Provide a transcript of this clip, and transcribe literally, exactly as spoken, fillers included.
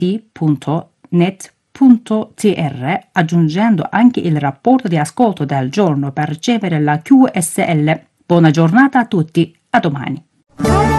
punto net punto t r aggiungendo anche il rapporto di ascolto del giorno per ricevere la Q S L. Buona giornata a tutti, a domani.